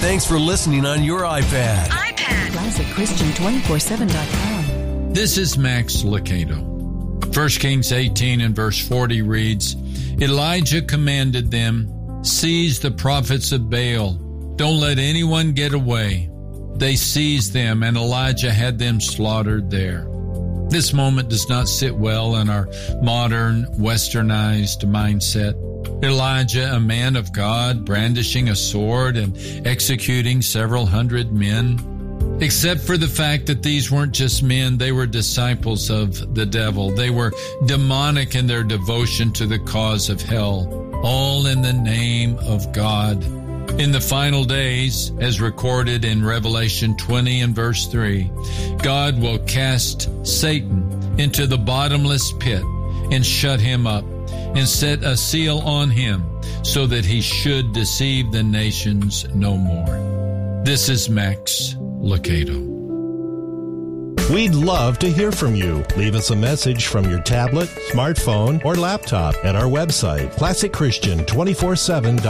Thanks for listening on your iPad. ClassicChristian247.com. This is Max Lucado. 1 Kings 18 and verse 40 reads, Elijah commanded them, seize the prophets of Baal. Don't let anyone get away. They seized them, and Elijah had them slaughtered there. This moment does not sit well in our modern, westernized mindset. Elijah, a man of God, brandishing a sword and executing several hundred men. Except for the fact that these weren't just men, they were disciples of the devil. They were demonic in their devotion to the cause of hell, all in the name of God. In the final days, as recorded in Revelation 20 and verse 3, God will cast Satan into the bottomless pit and shut him up and set a seal on him so that he should deceive the nations no more. This is Max Lucado. We'd love to hear from you. Leave us a message from your tablet, smartphone, or laptop at our website, ClassicChristian247.com.